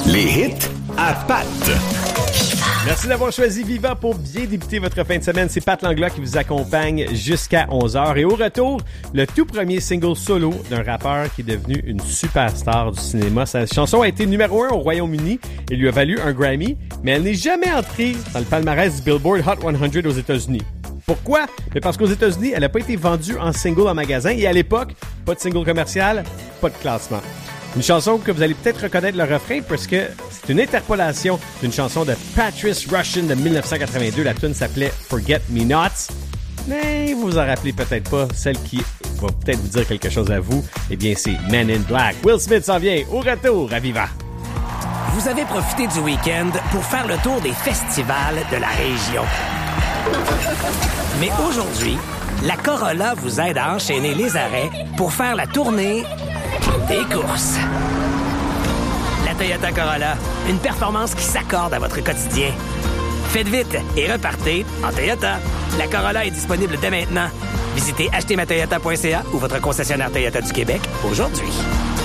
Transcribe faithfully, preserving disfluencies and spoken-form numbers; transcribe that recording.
Les hits à Pat. Merci d'avoir choisi Viva pour bien débuter votre fin de semaine. C'est Pat Langlois qui vous accompagne jusqu'à onze heures. Et au retour, le tout premier single solo d'un rappeur qui est devenu une superstar du cinéma. Sa chanson a été numéro un au Royaume-Uni et lui a valu un Grammy, mais elle n'est jamais entrée dans le palmarès du Billboard Hot cent aux États-Unis. Pourquoi? Mais parce qu'aux États-Unis, elle n'a pas été vendue en single en magasin et à l'époque, pas de single commercial, pas de classement. Une chanson que vous allez peut-être reconnaître le refrain parce que c'est une interpolation d'une chanson de Patrice Rushen de dix-neuf cent quatre-vingt-deux. La tune s'appelait Forget Me Not. Mais vous vous en rappelez peut-être pas. Celle qui va peut-être vous dire quelque chose à vous, eh bien c'est Men in Black. Will Smith s'en vient au retour à Viva. Vous avez profité du week-end pour faire le tour des festivals de la région. Mais aujourd'hui, la Corolla vous aide à enchaîner les arrêts pour faire la tournée des courses. La Toyota Corolla, une performance qui s'accorde à votre quotidien. Faites vite et repartez en Toyota. La Corolla est disponible dès maintenant. Visitez acheter ma toyota point c a ou votre concessionnaire Toyota du Québec aujourd'hui.